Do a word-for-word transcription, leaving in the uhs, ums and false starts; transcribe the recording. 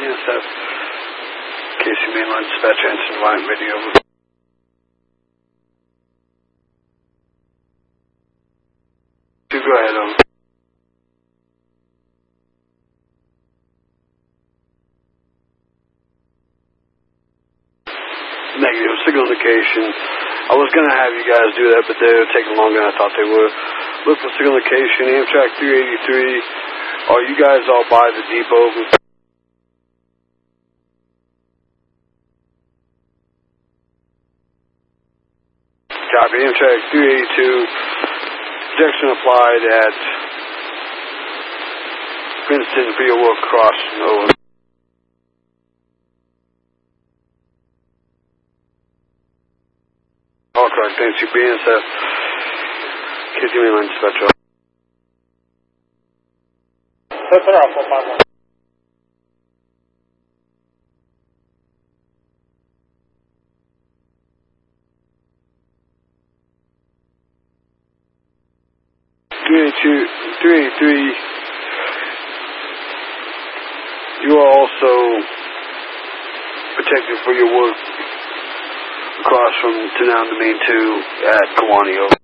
Yes, that's K C mainline dispatch answering line radio. Do go ahead, over. Negative signal indication. I was going to have you guys do that, but they were taking longer than I thought they would. Look for signal indication, Amtrak three eighty-three. Are you guys all by the depot? Copy, Amtrak three eighty-two. Projection applied at Princeton for your work cross. Over. All correct, thanks. You B N S F. K C mainline dispatch. That's an awful problem. three eighty-two, three eighty-three, you are also protected for your work across from to down the main two at Kiwani.